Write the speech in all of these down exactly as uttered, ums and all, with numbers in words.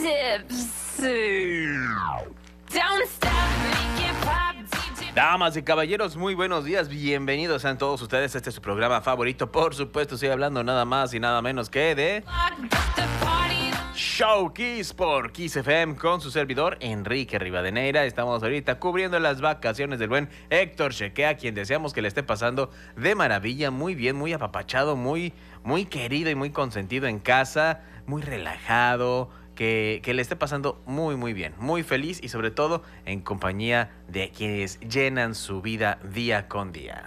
Damas y caballeros, muy buenos días, bienvenidos a todos ustedes. Este es su programa favorito, por supuesto, estoy hablando nada más y nada menos que de Show Kiss por Kiss F M con su servidor Enrique Rivadeneira. Estamos ahorita cubriendo las vacaciones del buen Héctor Chequea, a quien deseamos que le esté pasando de maravilla, muy bien, muy apapachado, muy, muy querido y muy consentido en casa, muy relajado. Que, que le esté pasando muy muy bien, muy feliz y sobre todo en compañía de quienes llenan su vida día con día.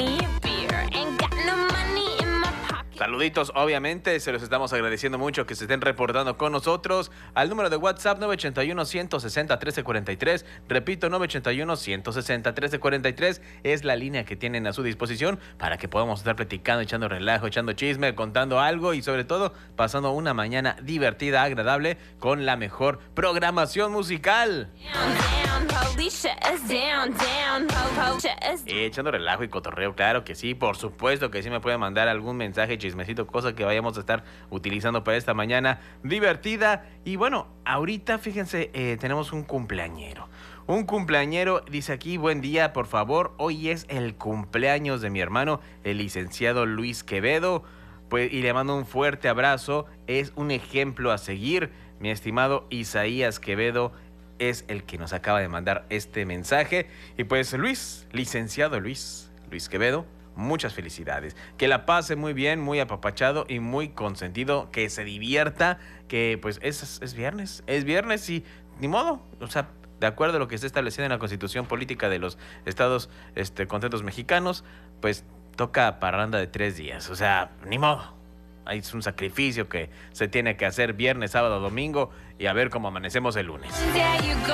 Saluditos, obviamente, se los estamos agradeciendo mucho que se estén reportando con nosotros al número de WhatsApp nueve ocho uno, uno seis cero, uno tres cuatro tres. Repito, nueve ocho uno, uno seis cero, uno tres cuatro tres es la línea que tienen a su disposición para que podamos estar platicando, echando relajo, echando chisme, contando algo y sobre todo pasando una mañana divertida, agradable, con la mejor programación musical. Echando relajo y cotorreo, claro que sí, por supuesto que sí me pueden mandar algún mensaje, chismecito, cosa que vayamos a estar utilizando para esta mañana divertida. Y bueno, ahorita fíjense, eh, tenemos un cumpleañero. Un cumpleañero, dice aquí, buen día, por favor, hoy es el cumpleaños de mi hermano, el licenciado Luis Quevedo, pues, y le mando un fuerte abrazo, es un ejemplo a seguir, mi estimado Isaías Quevedo, es el que nos acaba de mandar este mensaje. Y pues Luis, licenciado Luis, Luis Quevedo, muchas felicidades. Que la pase muy bien, muy apapachado y muy consentido, que se divierta, que pues es, es viernes, es viernes y ni modo, o sea, de acuerdo a lo que está establecido en la Constitución Política de los Estados este, Contentos Mexicanos, pues toca parranda de tres días, o sea, ni modo. Es un sacrificio que se tiene que hacer viernes, sábado, domingo y a ver cómo amanecemos el lunes.